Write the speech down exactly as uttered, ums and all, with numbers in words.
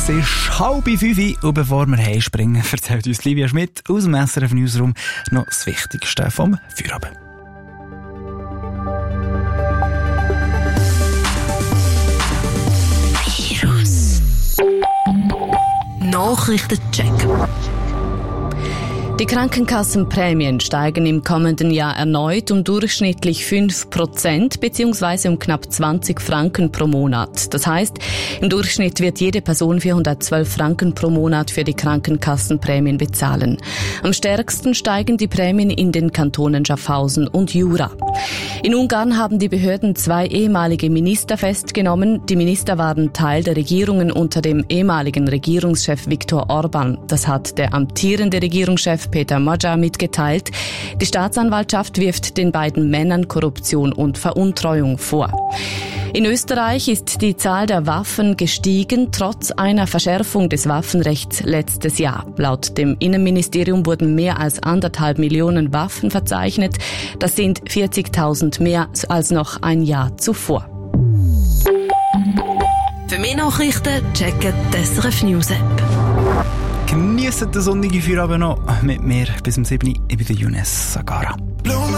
Es ist halb fünf und bevor wir heimspringen, erzählt uns Livia Schmidt aus dem S R F Newsroom noch das Wichtigste vom Feierabend. Virus. Nachrichtencheck. Die Krankenkassenprämien steigen im kommenden Jahr erneut um durchschnittlich fünf Prozent bzw. um knapp zwanzig Franken pro Monat. Das heißt, im Durchschnitt wird jede Person vierhundertzwölf Franken pro Monat für die Krankenkassenprämien bezahlen. Am stärksten steigen die Prämien in den Kantonen Schaffhausen und Jura. In Ungarn haben die Behörden zwei ehemalige Minister festgenommen. Die Minister waren Teil der Regierungen unter dem ehemaligen Regierungschef Viktor Orban. Das hat der amtierende Regierungschef Peter Magyar mitgeteilt. Die Staatsanwaltschaft wirft den beiden Männern Korruption und Veruntreuung vor. In Österreich ist die Zahl der Waffen gestiegen, trotz einer Verschärfung des Waffenrechts letztes Jahr. Laut dem Innenministerium wurden mehr als anderthalb Millionen Waffen verzeichnet. Das sind vierzigtausend mehr als noch ein Jahr zuvor. Für mehr Nachrichten checken die S R F News App. Geniessen den sonnigen Feierabend noch mit mir bis um sieben Uhr. Ich bin der Younes Sagara.